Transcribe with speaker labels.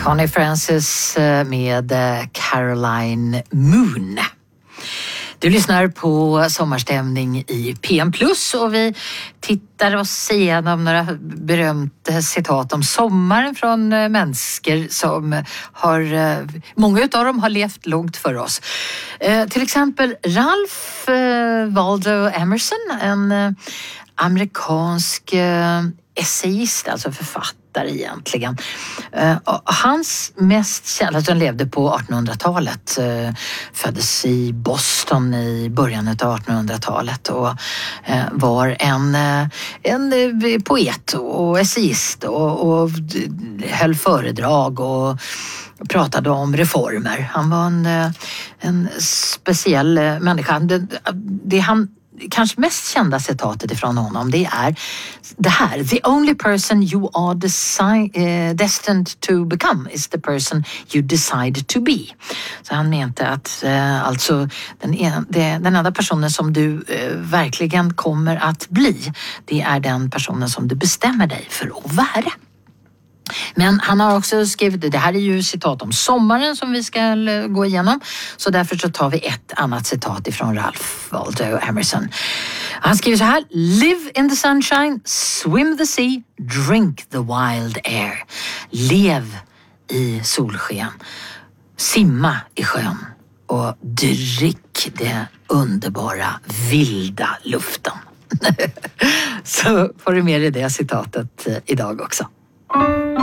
Speaker 1: Connie Francis med Caroline Moon. Du lyssnar på Sommarstämning i PM+, och vi tittar oss igenom några berömda citat om sommaren från människor som har, många av dem har levt långt för oss. Till exempel Ralph Waldo Emerson, en amerikansk essayist, alltså författare egentligen. Hans mest kända, han levde på 1800-talet, föddes i Boston i början av 1800-talet och var en poet och essayist och höll föredrag och pratade om reformer. Han var en speciell människa. Det han kanske mest kända citatet ifrån honom, det är det här: The only person you are destined to become is the person you decide to be. Så han menade att alltså den enda personen som du verkligen kommer att bli, det är den personen som du bestämmer dig för att vara. Men han har också skrivit, det här är ju citat om sommaren som vi ska gå igenom, så därför så tar vi ett annat citat ifrån Ralph Waldo Emerson. Han skriver så här: Live in the sunshine, swim the sea, drink the wild air. Lev i solsken, simma i sjön och drick det underbara vilda luften. Så får du med dig det citatet idag också.